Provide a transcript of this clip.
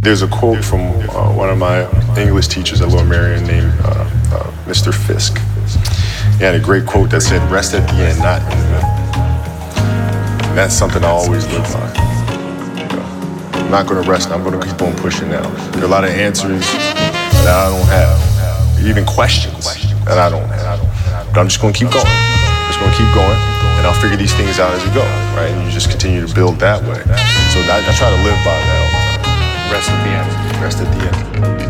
There's a quote from one of my English teachers at Lower Merion named Mr. Fisk. He had a great quote that said, "Rest at the end, not in the middle." And that's something I always live by. I'm not going to rest. I'm going to keep on pushing now. There are a lot of answers that I don't have, even questions that I don't have. But I'm just going to keep going. I'm just going to keep going, and I'll figure these things out as we go, right? And you just continue to build that way. So I try to live by that all the time. Rest at the end. Rest at the end.